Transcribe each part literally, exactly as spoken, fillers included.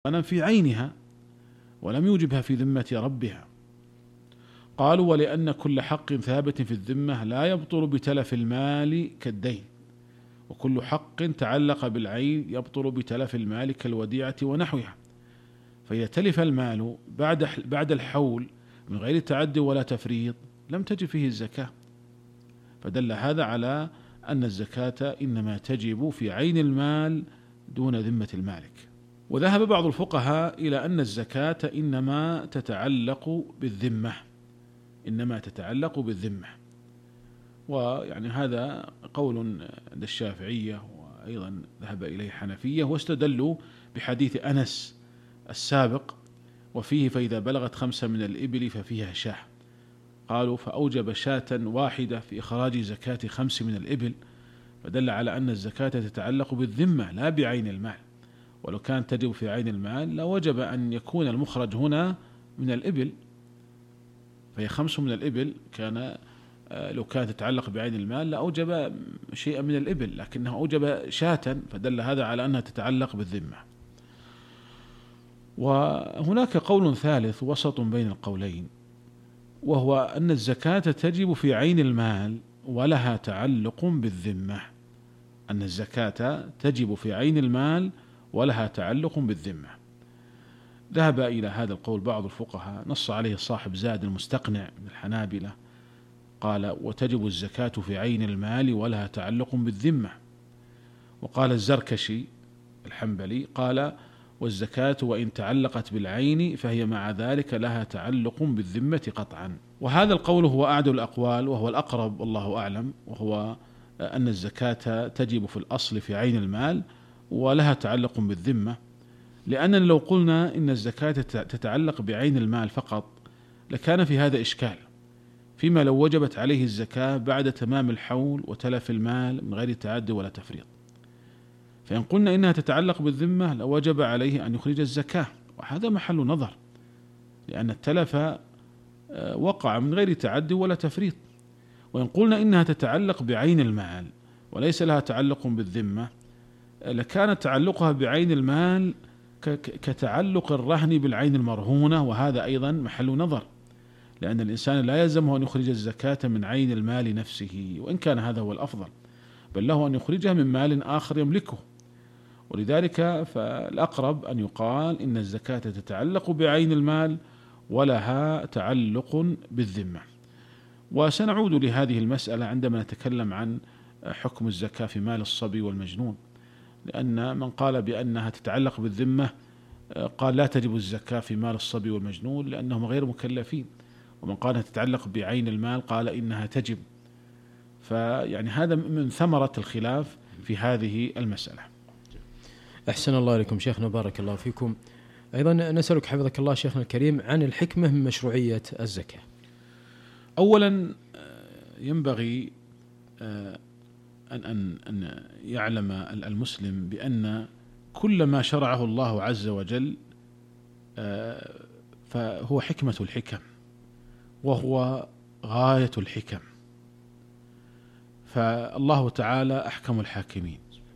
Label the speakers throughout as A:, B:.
A: أنا في عينها ولم يوجبها في ذمة ربها. قالوا ولأن كل حق ثابت في الذمة لا يبطل بتلف المال كالدين، وكل حق تعلق بالعين يبطل بتلف المال كالوديعة ونحوها، فإذا تلف المال بعد بعد الحول من غير تعدي ولا تفريط لم تجب فيه الزكاة، فدل هذا على أن الزكاة إنما تجب في عين المال دون ذمة المالك. وذهب بعض الفقهاء إلى أن الزكاة إنما تتعلق بالذمة إنما تتعلق بالذمة ويعني هذا قول عند الشافعية، وأيضا ذهب إليه حنفية، واستدلوا بحديث أنس السابق وفيه فإذا بلغت خمسة من الإبل ففيها شاة، قالوا فأوجب شاة واحدة في إخراج زكاة خمس من الإبل، فدل على أن الزكاة تتعلق بالذمة لا بعين المال، ولو كانت تجب في عين المال لوجب أن يكون المخرج هنا من الإبل، فهي خمس من الإبل، كان لو كانت تتعلق بعين المال لأوجب شيئا من الإبل، لكنها أوجب شاة، فدل هذا على أنها تتعلق بالذمة. وهناك قول ثالث وسط بين القولين، وهو أن الزكاة تجب في عين المال ولها تعلق بالذمة أن الزكاة تجب في عين المال ولها تعلق بالذمة. ذهب إلى هذا القول بعض الفقهاء، نص عليه صاحب زاد المستقنع من الحنابلة، قال وتجب الزكاة في عين المال ولها تعلق بالذمة. وقال الزركشي الحنبلي قال والزكاة وإن تعلقت بالعين فهي مع ذلك لها تعلق بالذمة قطعا. وهذا القول هو أعدل الأقوال وهو الأقرب والله أعلم، وهو أن الزكاة تجب في الأصل في عين المال ولها تعلق بالذمة، لأننا لو قلنا إن الزكاة تتعلق بعين المال فقط لكان في هذا إشكال، فيما لو وجبت عليه الزكاة بعد تمام الحول وتلف المال من غير تعدي ولا تفريط، فإن قلنا إنها تتعلق بالذمة لوجب عليه أن يخرج الزكاة، وهذا محل نظر، لأن التلف وقع من غير تعدي ولا تفريط. وإن قلنا إنها تتعلق بعين المال وليس لها تعلق بالذمة لكان تعلقها بعين المال كتعلق الرهن بالعين المرهونة، وهذا أيضا محل نظر، لأن الإنسان لا يلزمه أن يخرج الزكاة من عين المال نفسه، وإن كان هذا هو الأفضل، بل له أن يخرجها من مال آخر يملكه. ولذلك فالأقرب أن يقال إن الزكاة تتعلق بعين المال ولها تعلق بالذمة. وسنعود لهذه المسألة عندما نتكلم عن حكم الزكاة في مال الصبي والمجنون، لأن من قال بأنها تتعلق بالذمة قال لا تجب الزكاة في مال الصبي والمجنون لأنهم غير مكلفين، ومن قال أنها تتعلق بعين المال قال إنها تجب. فيعني هذا من ثمرة الخلاف في هذه المسألة.
B: أحسن الله إليكم شيخنا، بارك الله فيكم. أيضا نسألك حفظك الله شيخنا الكريم عن الحكمة من مشروعية الزكاة.
A: أولا ينبغي أن أن أن يعلم المسلم بأن كل ما شرعه الله عز وجل فهو حكمة الحكم، وهو غاية الحكم، فالله تعالى أحكم الحاكمين،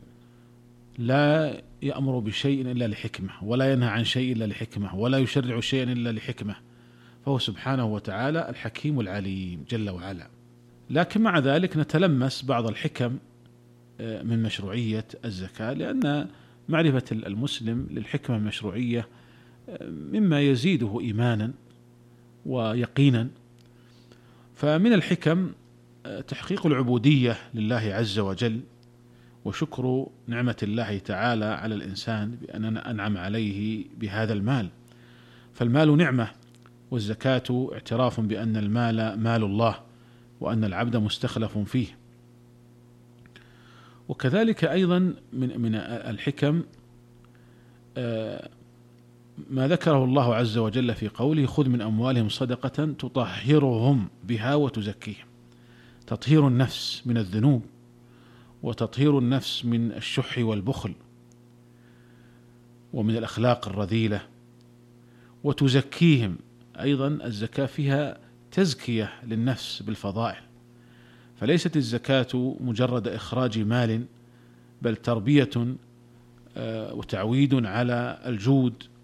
A: لا يأمر بشيء إلا لحكمة، ولا ينهى عن شيء إلا لحكمة، ولا يشرع شيئا إلا لحكمة، فهو سبحانه وتعالى الحكيم العليم جل وعلا. لكن مع ذلك نتلمس بعض الحكم من مشروعية الزكاة، لأن معرفة المسلم للحكمة المشروعية مما يزيده إيمانا ويقينا. فمن الحكم تحقيق العبودية لله عز وجل، وشكر نعمة الله تعالى على الإنسان بأن أنعم عليه بهذا المال، فالمال نعمة، والزكاة اعتراف بأن المال مال الله وأن العبد مستخلف فيه. وكذلك أيضا من من الحكم ما ذكره الله عز وجل في قوله خذ من أموالهم صدقة تطهرهم بها وتزكيهم، تطهير النفس من الذنوب، وتطهير النفس من الشح والبخل ومن الأخلاق الرذيلة، وتزكيهم أيضا الزكاة فيها تزكية للنفس بالفضائل، فليست الزكاة مجرد إخراج مال، بل تربية وتعويد على الجود